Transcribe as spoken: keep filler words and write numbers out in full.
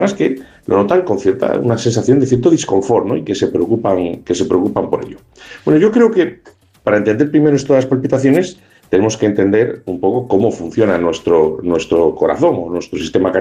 que lo notan con cierta, una sensación de cierto disconfort, ¿no? Y que se preocupan, que se preocupan por ello. Bueno, yo creo que para entender primero esto de las palpitaciones tenemos que entender un poco cómo funciona nuestro, nuestro corazón o nuestro sistema cardíaco.